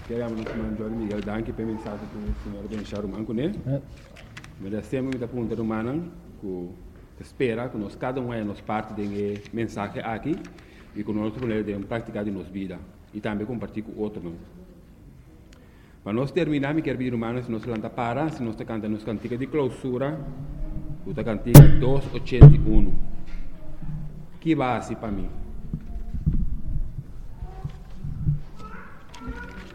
Queremos nos mandar Miguel Danke para mensagem que o senhor Benchar Manco, né? Mas sempre muita pergunta humana que espera que nós cada um é nos parte de mensagem aqui e que nós podemos praticar em nossa vida e também compartilhar com outros. Para nós terminar, me quero pedir humanos, se nós lanta para, se nós cantamos nos cantiga de clausura, o cantiga 281. Que base para mim?